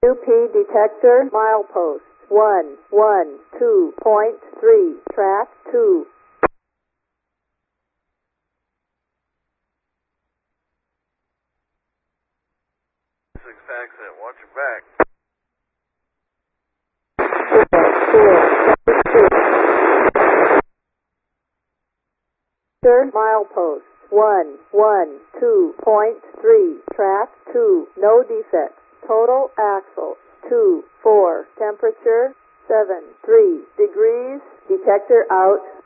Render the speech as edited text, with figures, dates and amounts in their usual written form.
UP detector milepost 112.3, track 2. Accident, watch your back. Third milepost 112.3, track 2, no defects. Total axle 2, 4, temperature 7, 3 degrees, detector out.